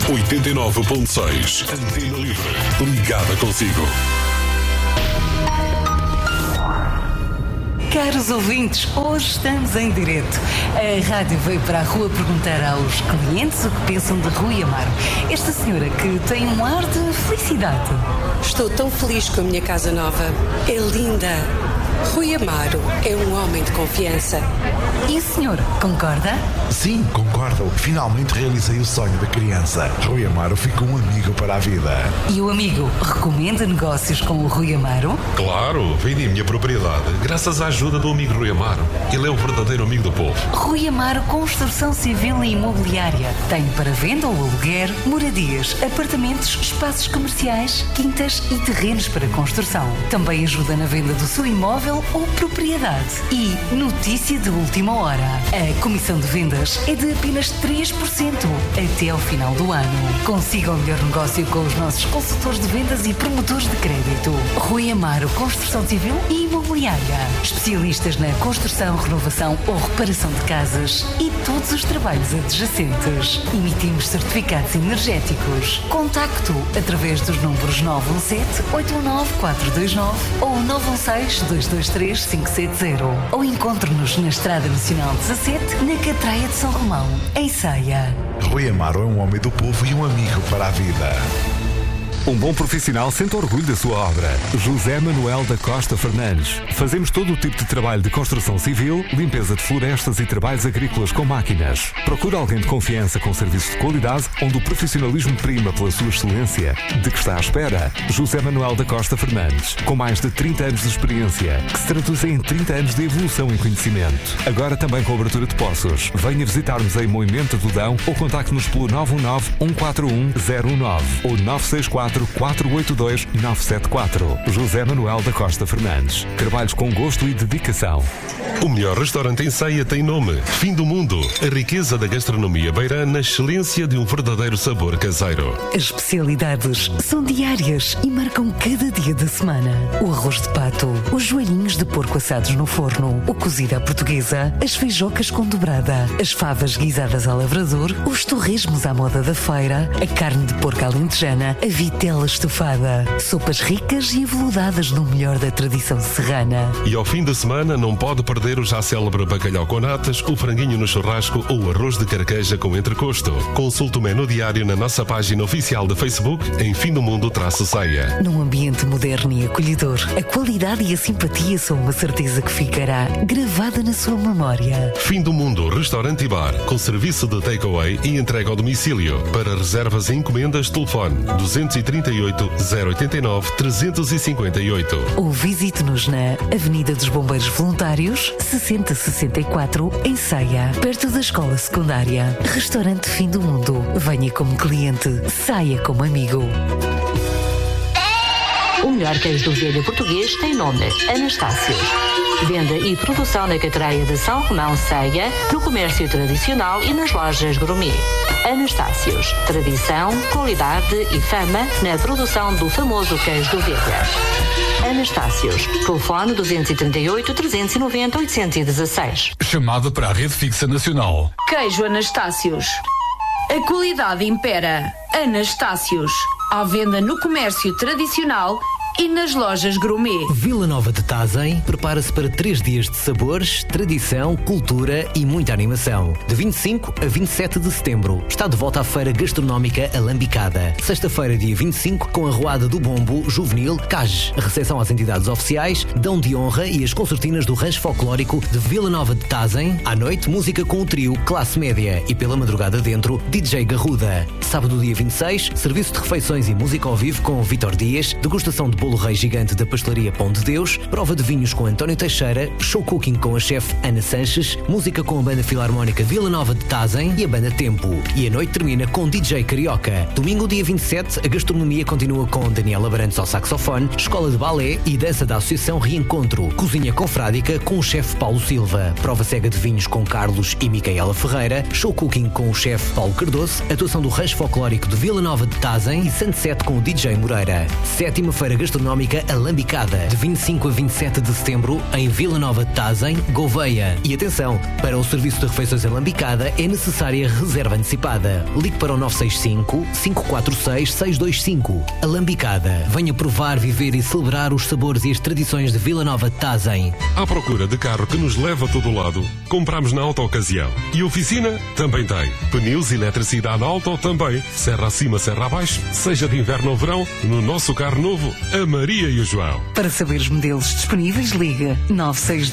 89.6. Antena Livre. Ligada consigo. Caros ouvintes, hoje estamos em direto. A rádio veio para a rua perguntar aos clientes o que pensam de Rui Amaro. Esta senhora que tem um ar de felicidade. Estou tão feliz com a minha casa nova. É linda. Rui Amaro é um homem de confiança. E o senhor, concorda? Sim, concordo. Finalmente realizei o sonho da criança. Rui Amaro ficou um amigo para a vida. E o amigo recomenda negócios com o Rui Amaro? Claro, vendi a minha propriedade graças à ajuda do amigo Rui Amaro. Ele é o verdadeiro amigo do povo. Rui Amaro Construção Civil e Imobiliária. Tem para venda ou aluguer moradias, apartamentos, espaços comerciais, quintas e terrenos para construção. Também ajuda na venda do seu imóvel ou propriedade. E notícia de última hora. A comissão de vendas é de apenas 3% até ao final do ano. Consiga o melhor negócio com os nossos consultores de vendas e promotores de crédito. Rui Amaro Construção Civil e Imobiliária. Especialistas na construção, renovação ou reparação de casas e todos os trabalhos adjacentes. Emitimos certificados energéticos. Contacto através dos números 917-819-429 ou 916-223-570. Ou encontre-nos na Estrada Nacional 17, na Catraia de São Romão, em Ceia. Rui Amaro é um homem do povo e um amigo para a vida. Um bom profissional sente orgulho da sua obra. José Manuel da Costa Fernandes. Fazemos todo o tipo de trabalho de construção civil, limpeza de florestas e trabalhos agrícolas com máquinas. Procura alguém de confiança com serviços de qualidade, onde o profissionalismo prima pela sua excelência. De que está à espera? José Manuel da Costa Fernandes. Com mais de 30 anos de experiência, que se traduzem em 30 anos de evolução em conhecimento. Agora também com abertura de poços. Venha visitar-nos em Moimenta do Dão ou contacte-nos pelo 919-141-019 ou 964-482-974. José Manuel da Costa Fernandes. Trabalhos com gosto e dedicação. O melhor restaurante em Ceia tem nome: Fim do Mundo. A riqueza da gastronomia beirã na excelência de um verdadeiro sabor caseiro. As especialidades são diárias e marcam cada dia da semana. O arroz de pato, os joelhinhos de porco assados no forno, o cozido à portuguesa, as feijocas com dobrada, as favas guisadas ao lavrador, os torresmos à moda da feira, a carne de porco alentejana, a vitela estufada, sopas ricas e aveludadas no melhor da tradição serrana. E ao fim de semana não pode perder o já célebre bacalhau com natas, o franguinho no churrasco ou o arroz de carqueja com entrecosto. Consulte o menu diário na nossa página oficial de Facebook em Fim do Mundo-Ceia. Num ambiente moderno e acolhedor, a qualidade e a simpatia são uma certeza que ficará gravada na sua memória. Fim do Mundo Restaurante e Bar, com serviço de takeaway e entrega ao domicílio. Para reservas e encomendas, telefone 238 089 358. Ou visite-nos na Avenida dos Bombeiros Voluntários, 6064, em Ceia, perto da Escola Secundária. Restaurante Fim do Mundo. Venha como cliente, saia como amigo. O melhor queijo do velho português tem nome: Anastácios. Venda e produção na Catraia de São Romão, Ceia, no comércio tradicional e nas lojas gourmet. Anastácios. Tradição, qualidade e fama na produção do famoso queijo do Velha. Anastácios. Telefone 238 390 816. Chamada para a Rede Fixa Nacional. Queijo Anastácios. A qualidade impera. Anastácios. À venda no comércio tradicional e nas lojas gourmet. Vila Nova de Tazem prepara-se para 3 dias de sabores, tradição, cultura e muita animação. De 25 a 27 de setembro está de volta à Feira Gastronómica Alambicada. Sexta-feira, dia 25, com a Roada do Bombo Juvenil CAJ. A recepção às entidades oficiais, dão de honra e as concertinas do rancho folclórico de Vila Nova de Tazem. À noite, música com o trio Classe Média e pela madrugada dentro, DJ Garruda. Sábado, dia 26, serviço de refeições e música ao vivo com Vítor Dias, degustação de bolo rei gigante da pastelaria Pão de Deus, prova de vinhos com António Teixeira, show cooking com a chefe Ana Sanches, música com a banda filarmónica Vila Nova de Tazem e a banda Tempo. E a noite termina com DJ Carioca. Domingo, dia 27, a gastronomia continua com Daniela Brandes ao saxofone, escola de balé e dança da Associação Reencontro, cozinha confrádica com o chefe Paulo Silva, prova cega de vinhos com Carlos e Micaela Ferreira, show cooking com o chefe Paulo Cardoso, atuação do rancho folclórico de Vila Nova de Tazem e sunset com o DJ Moreira. Sétima Feira Gastronómica gastronómica Alambicada, de 25 a 27 de setembro, em Vila Nova de Tazem, Gouveia. E atenção, para o serviço de refeições Alambicada é necessária reserva antecipada. Ligue para o 965-546-625. Alambicada. Venha provar, viver e celebrar os sabores e as tradições de Vila Nova de Tazem. À procura de carro que nos leva a todo lado, compramos na Auto-Ocasião. E oficina também tem. Pneus e eletricidade Auto também. Serra acima, serra abaixo, seja de inverno ou verão, no nosso carro novo, a Maria e o João. Para saber os modelos disponíveis, liga 962